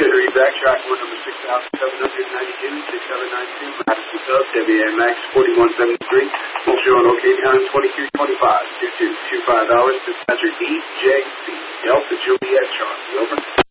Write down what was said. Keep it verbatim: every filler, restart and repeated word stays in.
Good read back, track one number six thousand seven hundred ninety-two, six seven nine two, Madison Sub, W A M X forty-one seventy-three, Motion on OK time twenty-two twenty-five, two two two five hours, dispatcher D J C, Delta Juliet Charlie, over.